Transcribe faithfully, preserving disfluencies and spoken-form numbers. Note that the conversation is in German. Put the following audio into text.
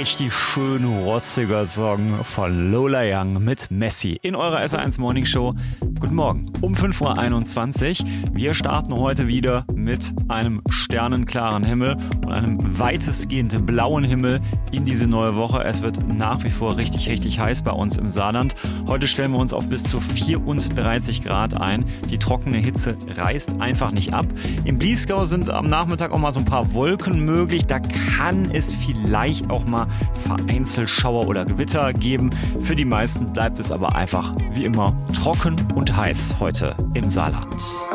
richtig schön rotziger Song von Lola Young mit Messi in eurer S R eins Morning Show. Guten Morgen um fünf Uhr einundzwanzig. Wir starten heute wieder mit einem sternenklaren Himmel und einem weitestgehend blauen Himmel in diese neue Woche. Es wird nach wie vor richtig, richtig heiß bei uns im Saarland. Heute stellen wir uns auf bis zu vierunddreißig Grad ein. Die trockene Hitze reißt einfach nicht ab. Im Bliesgau sind am Nachmittag auch mal so ein paar Wolken möglich. Da kann es vielleicht auch mal vereinzelt Schauer oder Gewitter geben. Für die meisten bleibt es aber einfach wie immer trocken und heiß heute im Saarland.